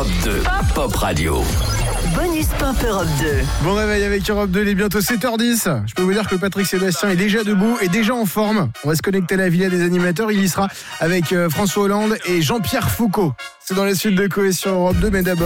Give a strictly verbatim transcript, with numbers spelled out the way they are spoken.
Europe deux, Pop Radio. Bonus Pop Europe deux. Bon réveil avec Europe deux, il est bientôt sept heures dix. Je peux vous dire que Patrick Sébastien est déjà debout et déjà en forme. On va se connecter à la villa des animateurs. Il y sera avec François Hollande et Jean-Pierre Foucault. C'est dans la suite de Cohésion Europe deux, mais d'abord